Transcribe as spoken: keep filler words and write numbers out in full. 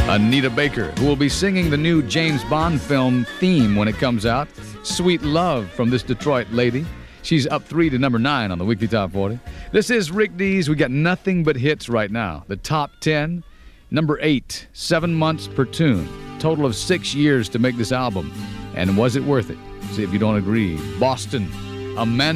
Anita Baker, who will be singing the new James Bond film theme when it comes out. Sweet Love from this Detroit lady. She's up three to number nine on the Weekly Top forty. This is Rick Dees. We got nothing but hits right now. The top ten. Number eight, seven months per tune. Total of six years to make this album. And was it worth it? See if you don't agree. Boston, Amanda.